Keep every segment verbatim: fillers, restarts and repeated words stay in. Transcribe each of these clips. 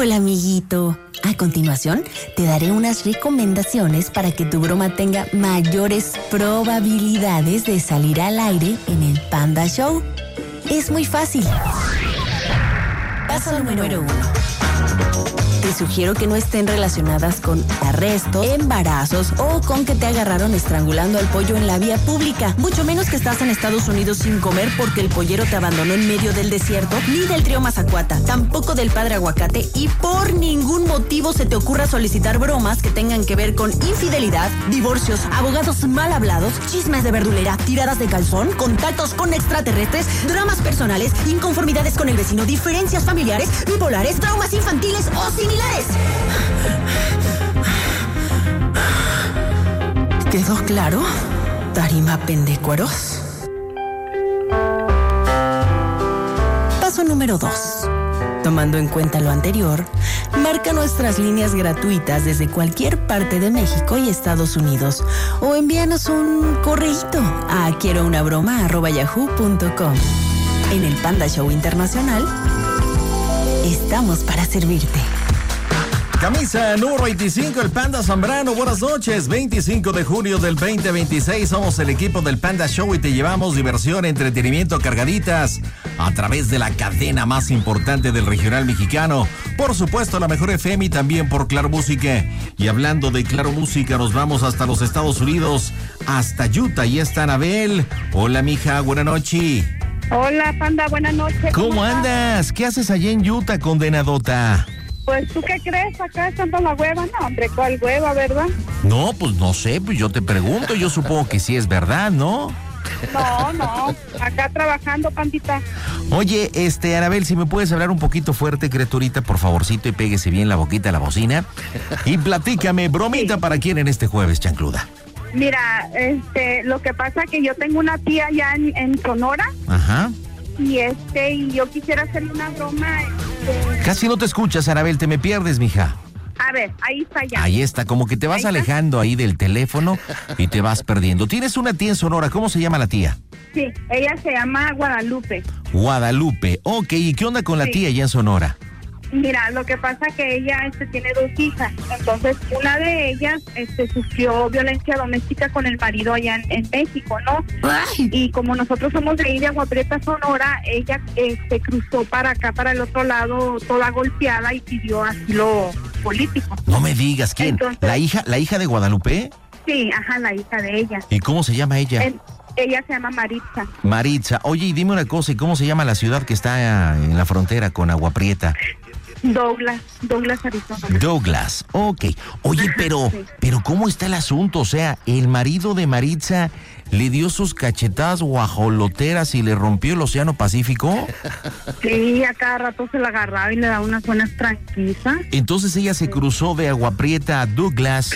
Hola, amiguito. A continuación, te daré unas recomendaciones para que tu broma tenga mayores probabilidades de salir al aire en el Panda Show. Es muy fácil. Paso número uno. Te sugiero que no estén relacionadas con arrestos, embarazos o con que te agarraron estrangulando al pollo en la vía pública. Mucho menos que estás en Estados Unidos sin comer porque el pollero te abandonó en medio del desierto, ni del trío Mazacuata, tampoco del padre Aguacate, y por ningún motivo se te ocurra solicitar bromas que tengan que ver con infidelidad, divorcios, abogados mal hablados, chismes de verdulera, tiradas de calzón, contactos con extraterrestres, dramas personales, inconformidades con el vecino, diferencias familiares, bipolares, traumas infantiles o similares. ¿Quedó claro? Tarima pendecueros. Paso número dos. Tomando en cuenta lo anterior, marca nuestras líneas gratuitas desde cualquier parte de México y Estados Unidos o envíanos un correíto a quiero una broma arroba yahoo punto com. En el Panda Show Internacional, estamos para servirte. Camisa número veinticinco, el Panda Zambrano. Buenas noches, veinticinco de junio del veinte veintiséis. Somos el equipo del Panda Show y te llevamos diversión, entretenimiento cargaditas a través de la cadena más importante del regional mexicano. Por supuesto, la mejor F M y también por Claro Música. Y hablando de Claro Música, nos vamos hasta los Estados Unidos, hasta Utah. Y está Anabel. Hola, mija, buena noche. Hola, Panda, buenas noches. ¿Cómo, ¿Cómo andas? ¿Qué haces allá en Utah, condenadota? Pues, ¿tú qué crees? Acá echando la hueva. No, hombre, ¿cuál hueva, verdad? No, pues no sé, pues yo te pregunto. Yo supongo que sí es verdad, ¿no? No, no. Acá trabajando, Pandita. Oye, este, Anabel, si me puedes hablar un poquito fuerte, criaturita, por favorcito, y péguese bien la boquita a la bocina. Y platícame, bromita, sí. ¿Para quién en este jueves, chancluda? Mira, este, lo que pasa es que yo tengo una tía allá en, en Sonora. Ajá. Y este, y yo quisiera hacerle una broma. Este... Casi no te escuchas, Anabel, te me pierdes, mija. A ver, ahí está ya. Ahí está, como que te vas ahí alejando ahí del teléfono y te vas perdiendo. Tienes una tía en Sonora, ¿cómo se llama la tía? Sí, ella se llama Guadalupe. Guadalupe, ok, ¿y qué onda con la sí. tía allá en Sonora? Mira, lo que pasa es que ella este, tiene dos hijas, entonces una de ellas este, sufrió violencia doméstica con el marido allá en, en México, ¿no? Ay. Y como nosotros somos de ahí de Agua Prieta, Sonora, ella este, cruzó para acá, para el otro lado, toda golpeada y pidió asilo político. No me digas, ¿quién? Entonces, ¿La hija, la hija de Guadalupe? Sí, ajá, la hija de ella. ¿Y cómo se llama ella? El, ella se llama Maritza. Maritza. Oye, y dime una cosa, ¿y cómo se llama la ciudad que está en la frontera con Agua Prieta? Douglas, Douglas, Arizona. Douglas, ok. Oye, pero, sí. pero ¿cómo está el asunto? O sea, el marido de Maritza le dio sus cachetadas guajoloteras y le rompió el Océano Pacífico. Sí, a cada rato se la agarraba y le daba unas buenas tranquilizas. Entonces ella se cruzó de Agua Prieta a Douglas.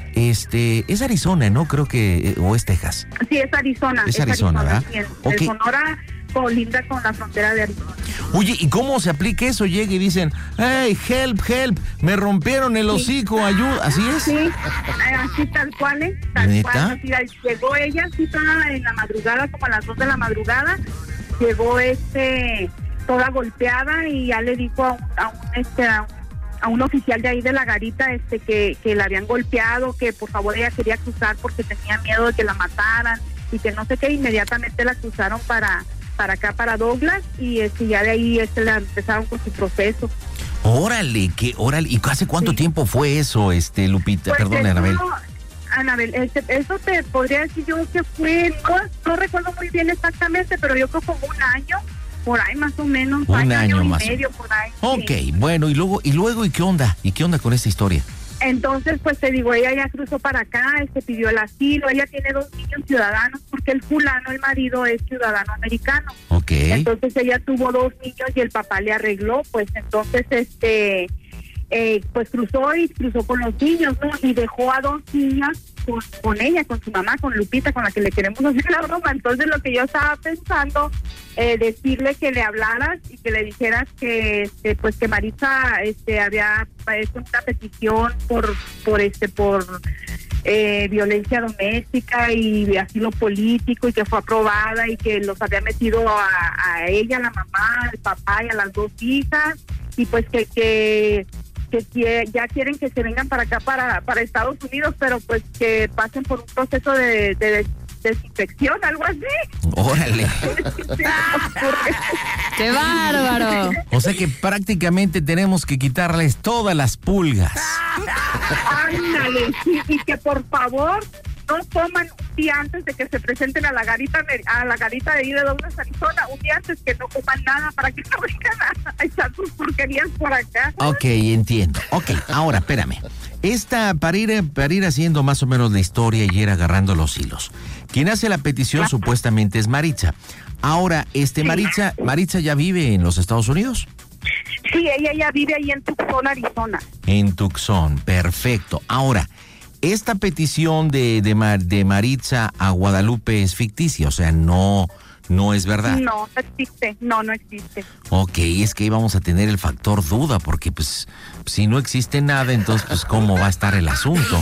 Este, es Arizona, ¿no? Creo que, o es Texas. Sí, es Arizona. Es, es Arizona, ¿verdad? Sí, okay. Sonora colinda con la frontera de Arizona. Oye, ¿y cómo se aplica eso? Llega y dicen, hey, help, help, me rompieron el hocico, sí. ayuda, ¿así es? Sí, así tal cual, ¿eh? Tal ¿Neta? cual. Así, llegó ella, sí, estaba en la madrugada, como a las dos de la madrugada, llegó este, toda golpeada y ya le dijo a un, a un, este, a un, a un oficial de ahí de la garita este, que, que la habían golpeado, que por favor ella quería cruzar porque tenía miedo de que la mataran y que no sé qué, inmediatamente la cruzaron para... para acá, para Douglas, y este, ya de ahí este, le empezaron con su proceso. Órale, que órale, ¿y hace cuánto sí. tiempo fue eso, este Lupita? Pues Perdón, eso, Anabel. Anabel, este, eso te podría decir yo que fue, no, no recuerdo muy bien exactamente, pero yo creo como un año, por ahí más o menos, un año, año año más. y medio, por ahí. Ok, sí. bueno, y luego, y luego, ¿y qué onda? ¿Y qué onda con esta historia? Entonces, pues te digo, ella ya cruzó para acá, este pidió el asilo, ella tiene dos niños ciudadanos, porque el fulano, el marido, es ciudadano americano. Ok. Entonces ella tuvo dos niños y el papá le arregló, pues entonces, este, eh, pues cruzó y cruzó con los niños, ¿no? Y dejó a dos niñas con, con ella, con su mamá, con Lupita, con la que le queremos hacer la broma. Entonces lo que yo estaba pensando, eh, decirle que le hablaras y que le dijeras que, este, pues que Maritza, este, había hecho una petición por, por este, por eh, violencia doméstica y asilo político y que fue aprobada y que los había metido a, a ella, a la mamá, al papá y a las dos hijas y pues que, que que ya quieren que se vengan para acá, para, para Estados Unidos, pero pues que pasen por un proceso de, de desinfección, algo así. Órale. ¡Qué bárbaro! O sea que prácticamente tenemos que quitarles todas las pulgas. Ándale, sí, y que por favor no coman un día antes de que se presenten a la garita a la garita de ahí de Douglas, Arizona, un día antes que no coman nada para que no vengan a, a echar sus porquerías por acá. Ok, entiendo. Ok, ahora espérame. Esta, para ir, para ir haciendo más o menos la historia y ir agarrando los hilos. Quien hace la petición supuestamente es Maritza. Ahora, este Maritza, Maritza ya vive en los Estados Unidos. Sí, ella ya vive ahí en Tucson, Arizona. En Tucson, perfecto. Ahora, esta petición de, de, Mar, de Maritza a Guadalupe es ficticia, o sea, no, no es verdad. No, no existe, no, no existe. Ok, es que íbamos a tener el factor duda, porque pues si no existe nada, entonces pues cómo va a estar el asunto.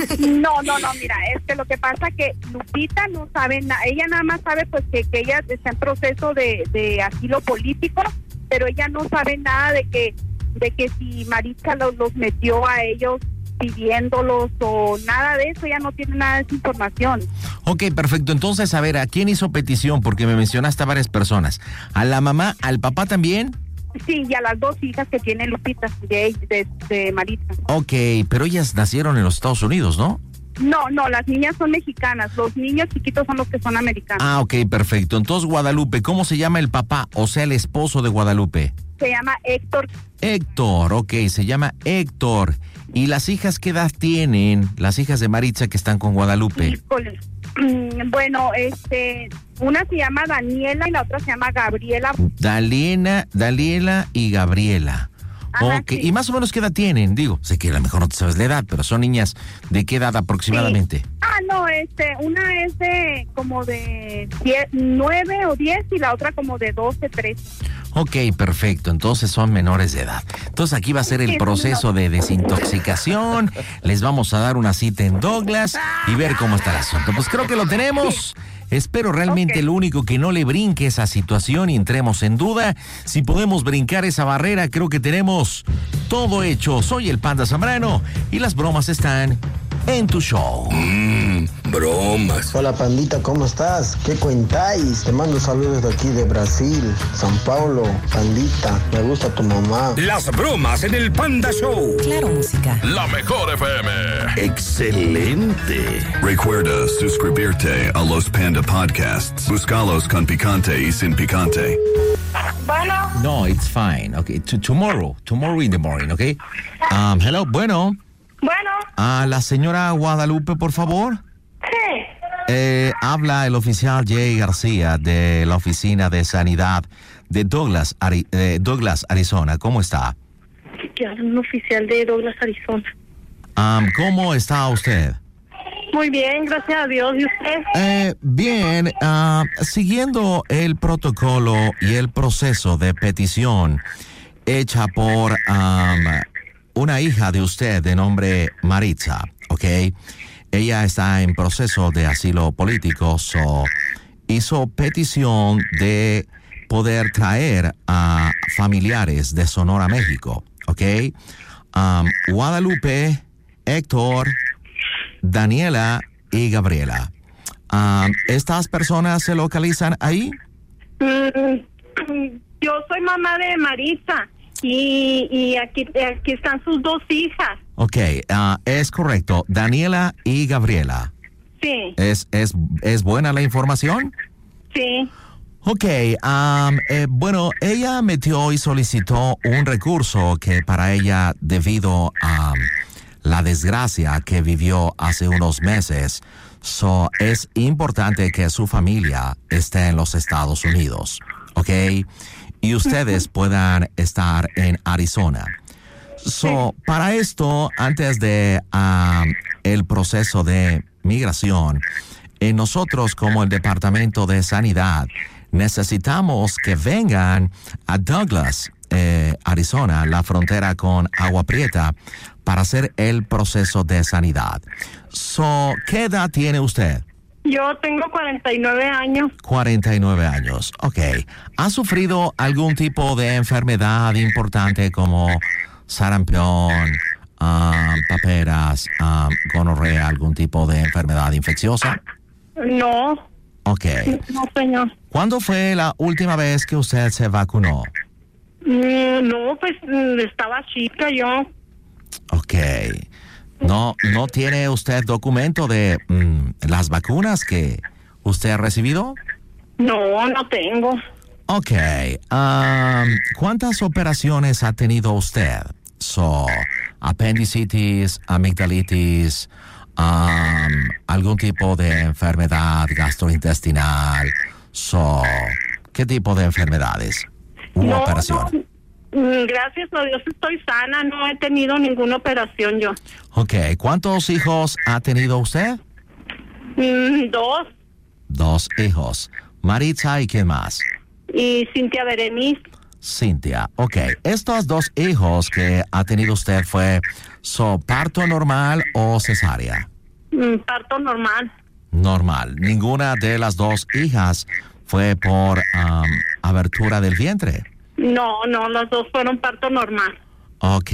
No, no, no, mira, es que lo que pasa que Lupita no sabe nada, ella nada más sabe pues que, que ella está en proceso de, de asilo político, pero ella no sabe nada de que, de que si Maritza los, los metió a ellos pidiéndolos o nada de eso, ya no tiene nada de esa información. Ok, perfecto. Entonces, a ver, ¿a quién hizo petición? Porque me mencionaste a varias personas. ¿A la mamá, al papá también? Sí, y a las dos hijas que tiene Lupita, de, de, de Maritza. Ok, pero ellas nacieron en los Estados Unidos, ¿no? No, no, las niñas son mexicanas, los niños chiquitos son los que son americanos. Ah, ok, perfecto. Entonces, Guadalupe, ¿cómo se llama el papá, o sea, el esposo de Guadalupe? Se llama Héctor. Héctor, ok, se llama Héctor. ¿Y las hijas qué edad tienen? Las hijas de Maritza que están con Guadalupe. Híjole. Bueno, este, una se llama Daniela y la otra se llama Gabriela. Daliena, Daniela y Gabriela. Ajá, ok, sí. ¿Y más o menos qué edad tienen? Digo, sé que a lo mejor no te sabes la edad, pero son niñas ¿de qué edad aproximadamente? Sí. Ah, no, este, una es de como de diez, nueve o diez y la otra como de doce, trece. Ok, perfecto. Entonces son menores de edad. Entonces aquí va a ser el proceso de desintoxicación. Les vamos a dar una cita en Douglas y ver cómo está el asunto. Pues creo que lo tenemos. Espero realmente Okay. lo único que no le brinque esa situación y entremos en duda. Si podemos brincar esa barrera, creo que tenemos todo hecho. Soy el Panda Zambrano y las bromas están en tu show. Mmm, bromas. Hola Pandita, ¿cómo estás? ¿Qué cuentáis? Te mando saludos de aquí de Brasil, San Paulo. Pandita, me gusta tu mamá. Las bromas en el Panda Show. Claro, música. La mejor F M. Excelente. Recuerda suscribirte a los Panda Podcasts. Búscalos con picante y sin picante. Bueno, No, it's fine. Okay, T- tomorrow, tomorrow in the morning, okay? Um, hello, bueno. bueno, A la señora Guadalupe, por favor. sí. Eh, habla el oficial Jay García de la Oficina de Sanidad de Douglas, Ari- eh, Douglas, Arizona. ¿Cómo está? Yo soy un oficial de Douglas, Arizona. Um, ¿Cómo está usted? Muy bien, gracias a Dios. ¿Y usted? Eh, bien, ah, siguiendo el protocolo y el proceso de petición hecha por um, una hija de usted de nombre Maritza, ¿ok? Ella está en proceso de asilo político, so hizo petición de poder traer a familiares de Sonora, México, ¿ok? Um, Guadalupe, Héctor, Daniela y Gabriela. Um, ¿Estas personas se localizan ahí? Mm, yo soy mamá de Maritza y, y aquí, aquí están sus dos hijas. Ok, uh, es correcto. Daniela y Gabriela. Sí, ¿Es, es, es buena la información? sí. Ok, um, eh, bueno, ella metió y solicitó un recurso que para ella, debido a la desgracia que vivió hace unos meses, so, es importante que su familia esté en los Estados Unidos, ¿ok? Y ustedes puedan estar en Arizona. So, para esto, antes de um, el proceso de migración, eh, nosotros como el Departamento de Sanidad necesitamos que vengan a Douglas, eh, Arizona, la frontera con Agua Prieta, para hacer el proceso de sanidad. So, ¿qué edad tiene usted? Yo tengo cuarenta y nueve años. cuarenta y nueve años. Ok. ¿Ha sufrido algún tipo de enfermedad importante como sarampión, um, paperas, um, gonorrea, algún tipo de enfermedad infecciosa? No. Ok. No, señor. ¿Cuándo fue la última vez que usted se vacunó? Mm, no, pues mm, estaba chica yo. Ok. ¿No, no tiene usted documento de mm, las vacunas que usted ha recibido? No, no tengo. Ok. Um, ¿Cuántas operaciones ha tenido usted? So, apendicitis, amigdalitis, um, algún tipo de enfermedad gastrointestinal. So, ¿qué tipo de enfermedades u No, operación? no, mm, gracias a Dios estoy sana, no he tenido ninguna operación yo. Ok. ¿Cuántos hijos ha tenido usted? Mm, dos. Dos hijos. Maritza, ¿y quién más? Y Cintia Berenice. Cintia. Ok. Estos dos hijos que ha tenido usted fue so, parto normal o cesárea. Mm, parto normal. Normal. Ninguna de las dos hijas fue por um, abertura del vientre. No, no, las dos fueron parto normal. Ok.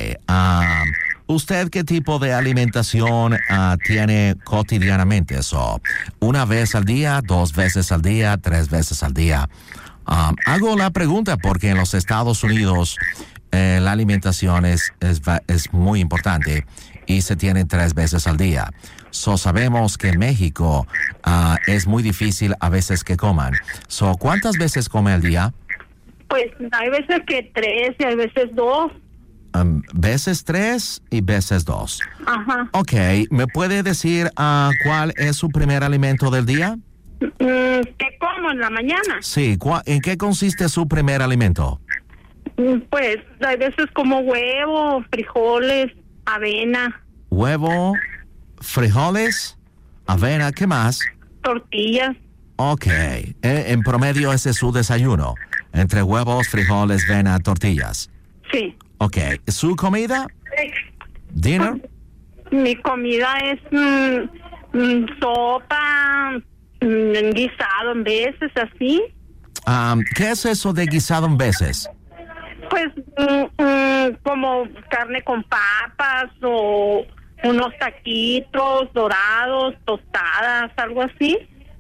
Um, ¿Usted qué tipo de alimentación uh, tiene cotidianamente? So, ¿una vez al día, dos veces al día, tres veces al día? Um, hago la pregunta porque en los Estados Unidos eh, la alimentación es, es, es muy importante y se tiene tres veces al día. So, sabemos que en México uh, es muy difícil a veces que coman. So, ¿cuántas veces come al día? Pues hay veces que tres y hay veces dos. Um, veces tres y veces dos. Ajá. Ok, ¿me puede decir uh, cuál es su primer alimento del día? Mm, ¿Qué como en la mañana? Sí, ¿en qué consiste su primer alimento? Mm, Pues hay veces como huevo, frijoles, avena, Huevo, frijoles, avena, ¿qué más? tortillas. Ok, eh, en promedio ese es su desayuno, entre huevos, frijoles, avena, tortillas. Sí. Ok, ¿su comida? ¿Dinner? Mi comida es mm, mm, sopa, mm, guisado en veces, así. Um, ¿Qué es eso de guisado en veces? Pues mm, mm, como carne con papas o unos taquitos dorados, tostadas, algo así.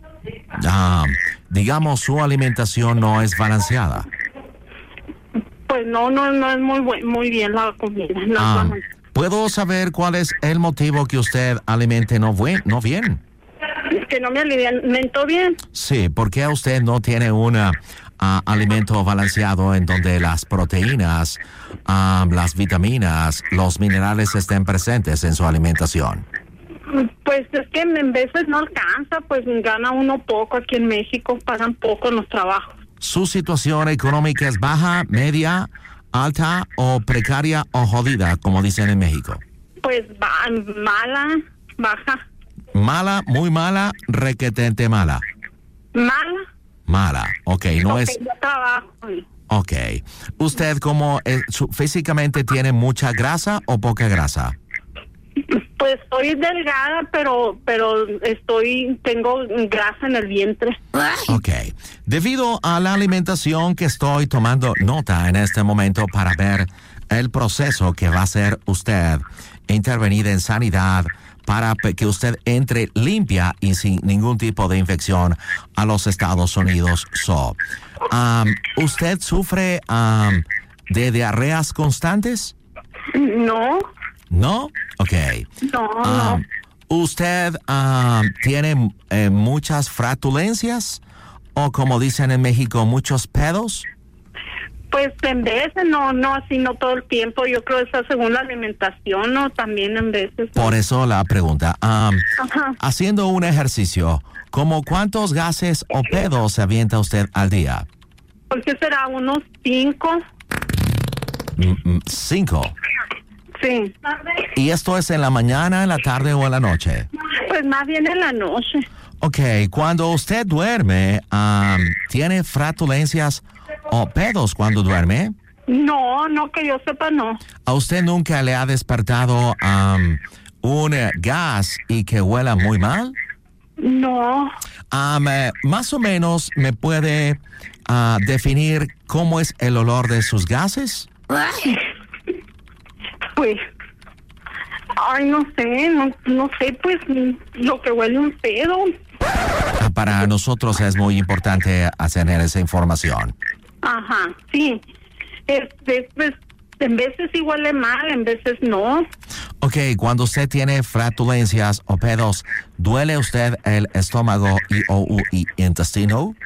Um, digamos, su alimentación no es balanceada. Pues no, no, no es muy buen, muy bien la comida. No, Ah, no, ¿puedo saber cuál es el motivo que usted alimente no, buen, no bien? es que no me alimento bien. Sí, porque usted no tiene un alimento balanceado en donde las proteínas, um, las vitaminas, los minerales estén presentes en su alimentación. Pues es que en veces no alcanza, pues gana uno poco aquí en México, pagan poco en los trabajos. ¿Su situación económica es baja, media, alta o precaria o jodida, como dicen en México? Pues va, mala, baja, Mala, muy mala, requetente mala. mala. Mala, ok, no porque es... yo trabajo. Ok. ¿Usted como eh, su- físicamente tiene mucha grasa o poca grasa? Pues estoy delgada, pero pero estoy tengo grasa en el vientre. Ok. Debido a la alimentación que estoy tomando nota en este momento para ver el proceso que va a hacer usted intervenir en sanidad para pe- que usted entre limpia y sin ningún tipo de infección a los Estados Unidos. So, um, ¿usted sufre um, de diarreas constantes? No, ¿No? Ok. no, no. Um, ¿Usted um, tiene eh, muchas flatulencias? O como dicen en México, muchos pedos? Pues en veces, no, no, así no todo el tiempo. Yo creo que es según la alimentación, ¿no? También en veces. ¿no? Por eso la pregunta. Um, Ajá. haciendo un ejercicio, ¿cómo cuántos gases o pedos se avienta usted al día? ¿Por qué será? ¿Unos cinco? Mm, mm, cinco. Sí. ¿Y esto es en la mañana, en la tarde o en la noche? Pues más bien en la noche. Ok, cuando usted duerme, um, ¿tiene flatulencias o pedos cuando duerme? No, no, que yo sepa, no. ¿A usted nunca le ha despertado um, un eh, gas y que huela muy mal? No. Um, eh, más o menos, ¿me puede uh, definir cómo es el olor de sus gases? Pues, ay, no sé, no, no sé, pues, lo que huele un pedo. Para nosotros es muy importante tener esa información. Ajá, sí. Este, pues, en veces sí huele mal, en veces no. Ok, cuando usted tiene flatulencias o pedos, ¿duele usted el estómago y o u, y intestino?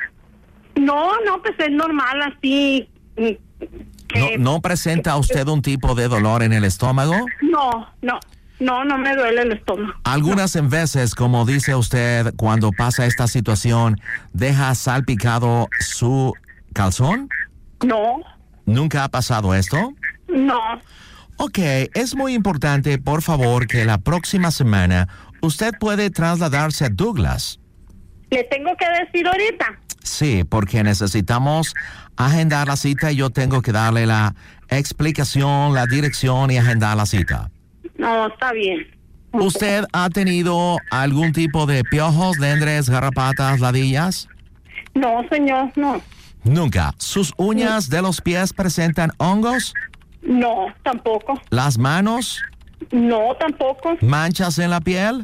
No, no, pues es normal así. ¿No, eh, ¿No presenta usted un tipo de dolor en el estómago? No, no, no, no me duele el estómago. Algunas en veces, como dice usted, cuando pasa esta situación, ¿deja salpicado su calzón? No, ¿Nunca ha pasado esto? no. Ok, es muy importante, por favor, que la próxima semana usted puede trasladarse a Douglas. ¿Le tengo que decir ahorita? Sí, porque necesitamos agendar la cita y yo tengo que darle la explicación, la dirección y agendar la cita. No, está bien. ¿Usted ha tenido algún tipo de piojos, lendres, garrapatas, ladillas? No, señor, no. Nunca. ¿Sus uñas de los pies presentan hongos? No, tampoco. ¿Las manos? No, tampoco. ¿Manchas en la piel?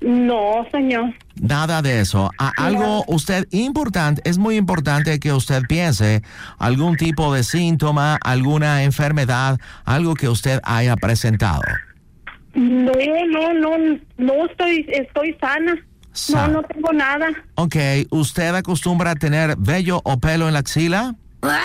No, señor. Nada de eso. A- algo usted importante, es muy importante que usted piense algún tipo de síntoma, alguna enfermedad, algo que usted haya presentado. No, no, no, no estoy, estoy sana. Sa- No, no tengo nada. Ok, ¿usted acostumbra a tener vello o pelo en la axila?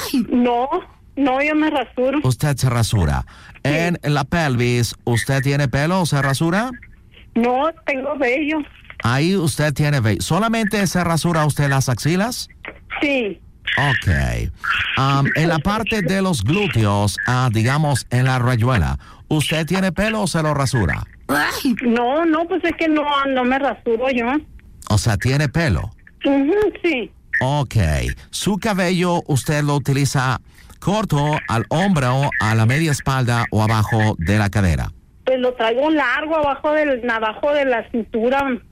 No, no, yo me rasuro. Usted se rasura. En la pelvis, ¿usted tiene pelo o se rasura? No, tengo vello. Ahí usted tiene vello. ¿Solamente se rasura usted las axilas? Sí. Ok. Um, en la parte de los glúteos, ah, digamos en la rayuela, ¿usted tiene pelo o se lo rasura? No, no, pues es que no, no me rasuro yo. O sea, tiene pelo. Ujú, sí. Ok. ¿Su cabello usted lo utiliza corto, al hombro, a la media espalda o abajo de la cadera? Pues lo traigo largo abajo del, abajo de la cintura.